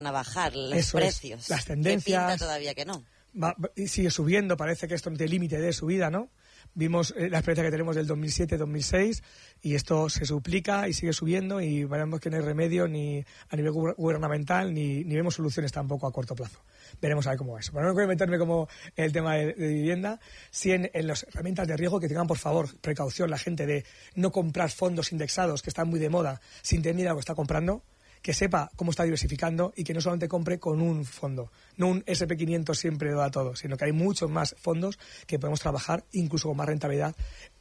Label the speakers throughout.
Speaker 1: a bajar los precios.
Speaker 2: Las tendencias.
Speaker 1: Que pinta todavía que no.
Speaker 2: Sigue subiendo, parece que esto no tiene límite de subida, ¿no? Vimos la experiencia que tenemos del 2007-2006 y esto se duplica y sigue subiendo y veremos que no hay remedio ni a nivel gubernamental ni vemos soluciones tampoco a corto plazo. Veremos a ver cómo va eso. Pero no quiero meterme como en el tema de vivienda, sí en las herramientas de riesgo, que tengan por favor precaución la gente de no comprar fondos indexados que están muy de moda sin tener idea de lo que está comprando, que sepa cómo está diversificando y que no solamente compre con un fondo, no un SP500 siempre lo da todo, sino que hay muchos más fondos que podemos trabajar incluso con más rentabilidad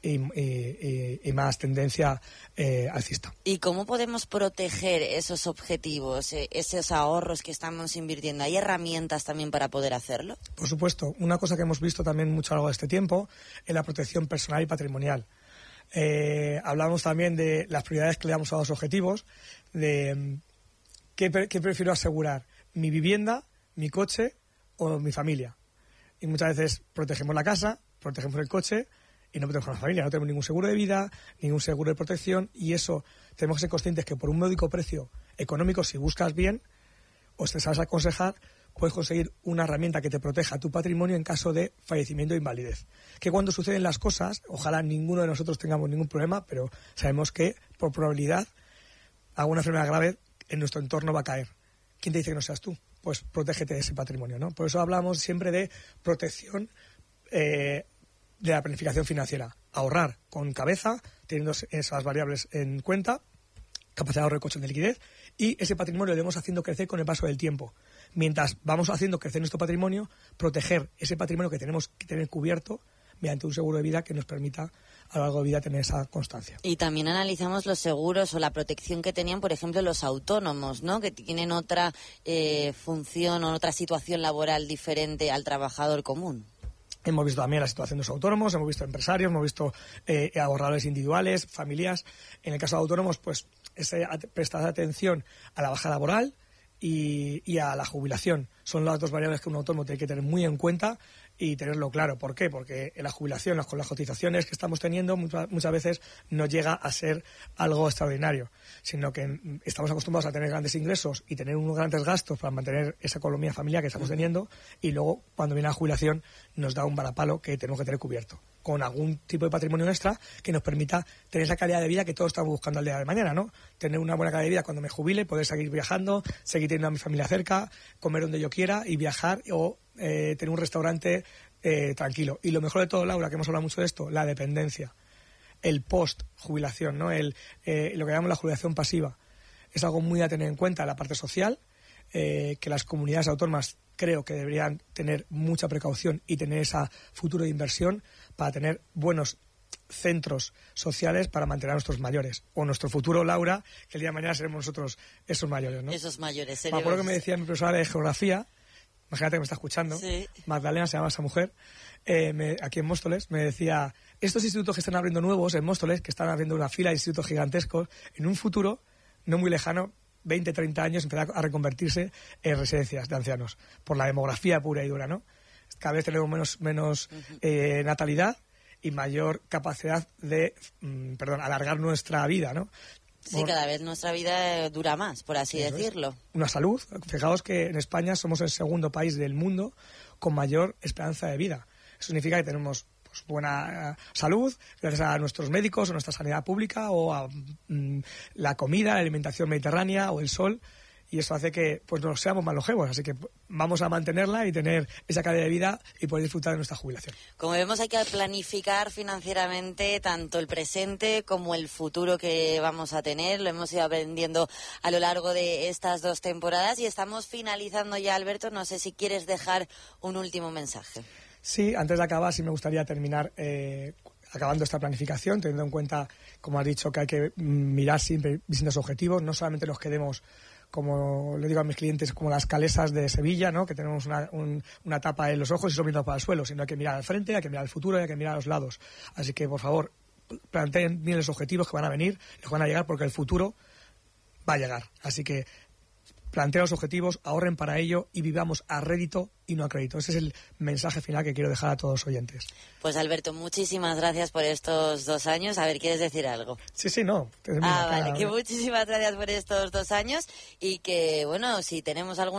Speaker 2: y más tendencia alcista.
Speaker 1: ¿Y cómo podemos proteger esos objetivos, esos ahorros que estamos invirtiendo? ¿Hay herramientas también para poder hacerlo?
Speaker 2: Por supuesto. Una cosa que hemos visto también mucho a lo largo de este tiempo es la protección personal y patrimonial. Hablamos también de las prioridades que le damos a los objetivos, de ¿qué prefiero asegurar? ¿Mi vivienda, mi coche o mi familia? Y muchas veces protegemos la casa, protegemos el coche y no protegemos la familia. No tenemos ningún seguro de vida, ningún seguro de protección y eso tenemos que ser conscientes que por un módico precio económico, si buscas bien o te sabes aconsejar, puedes conseguir una herramienta que te proteja tu patrimonio en caso de fallecimiento o invalidez. Que cuando suceden las cosas, ojalá ninguno de nosotros tengamos ningún problema, pero sabemos que por probabilidad alguna enfermedad grave en nuestro entorno va a caer. ¿Quién te dice que no seas tú? Pues protégete de ese patrimonio, ¿no? Por eso hablamos siempre de protección de la planificación financiera. Ahorrar con cabeza, teniendo esas variables en cuenta, capacidad de ahorro y colchón de liquidez, y ese patrimonio lo vamos haciendo crecer con el paso del tiempo. Mientras vamos haciendo crecer nuestro patrimonio, proteger ese patrimonio que tenemos que tener cubierto mediante un seguro de vida que nos permita a lo largo de vida tener esa constancia.
Speaker 1: Y también analizamos los seguros o la protección que tenían, por ejemplo, los autónomos, ¿no? Que tienen otra función o otra situación laboral diferente al trabajador común.
Speaker 2: Hemos visto también la situación de los autónomos, hemos visto empresarios, hemos visto ahorradores individuales, familias. En el caso de autónomos, pues prestar atención a la baja laboral y a la jubilación. Son las dos variables que un autónomo tiene que tener muy en cuenta y tenerlo claro. ¿Por qué? Porque en la jubilación, con las cotizaciones que estamos teniendo, muchas veces no llega a ser algo extraordinario, sino que estamos acostumbrados a tener grandes ingresos y tener unos grandes gastos para mantener esa economía familiar que estamos teniendo, y luego, cuando viene la jubilación, nos da un varapalo que tenemos que tener cubierto, con algún tipo de patrimonio extra que nos permita tener esa calidad de vida que todos estamos buscando al día de mañana, ¿no? Tener una buena calidad de vida cuando me jubile, poder seguir viajando, seguir teniendo a mi familia cerca, comer donde yo quiera y viajar o tener un restaurante tranquilo. Y lo mejor de todo, Laura, que hemos hablado mucho de esto, la dependencia, el post-jubilación, ¿no? Lo que llamamos la jubilación pasiva. Es algo muy a tener en cuenta, la parte social, que las comunidades autónomas creo que deberían tener mucha precaución y tener ese futuro de inversión para tener buenos centros sociales para mantener a nuestros mayores. O nuestro futuro, Laura, que el día de mañana seremos nosotros esos mayores, ¿no?
Speaker 1: Esos mayores.
Speaker 2: Me acuerdo que me decía mi profesora de geografía, imagínate que me está escuchando, sí. Magdalena se llama esa mujer, aquí en Móstoles, me decía, estos institutos que están abriendo nuevos en Móstoles, que están abriendo una fila de institutos gigantescos, en un futuro no muy lejano, 20, 30 años, empezar a reconvertirse en residencias de ancianos, por la demografía pura y dura, ¿no? Cada vez tenemos menos natalidad y mayor capacidad de, alargar nuestra vida, ¿no?
Speaker 1: Sí, cada vez nuestra vida dura más, por así decirlo.
Speaker 2: Una salud. Fijaos que en España somos el segundo país del mundo con mayor esperanza de vida. Eso significa que tenemos buena salud gracias a nuestros médicos o nuestra sanidad pública o a la comida, la alimentación mediterránea o el sol, y eso hace que nos seamos más longevos, así que vamos a mantenerla y tener esa calidad de vida y poder disfrutar de nuestra jubilación.
Speaker 1: Como vemos, hay que planificar financieramente tanto el presente como el futuro que vamos a tener. Lo hemos ido aprendiendo a lo largo de estas 2 temporadas y estamos finalizando ya, Alberto. No sé si quieres dejar un último mensaje.
Speaker 2: Sí, antes de acabar, sí me gustaría terminar acabando esta planificación, teniendo en cuenta, como has dicho, que hay que mirar siempre distintos objetivos, no solamente los que demos, como le digo a mis clientes, como las calesas de Sevilla, ¿no? Que tenemos una tapa en los ojos y solo miramos para el suelo, sino hay que mirar al frente, hay que mirar al futuro y hay que mirar a los lados. Así que, por favor, planteen bien los objetivos que van a venir, los van a llegar, porque el futuro va a llegar. Así que planteen los objetivos, ahorren para ello y vivamos a rédito y no a crédito. Ese es el mensaje final que quiero dejar a todos los oyentes.
Speaker 1: Pues Alberto, muchísimas gracias por estos 2 años. A ver, ¿quieres decir algo?
Speaker 2: Sí, no.
Speaker 1: Vale, que muchísimas gracias por estos 2 años y que, bueno, si tenemos alguna